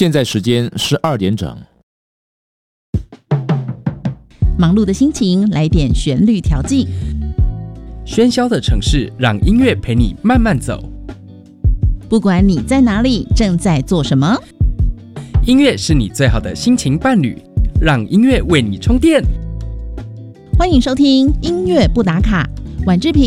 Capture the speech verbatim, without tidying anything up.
现在时间十二点整。 忙碌的心情来点旋律调剂， 喧嚣的城市让音乐陪你慢慢走。 不管你在哪里，正在做什么， 音乐是你最好的心情伴侣，让音乐为你充电。 欢迎收听音乐不打卡，晚志平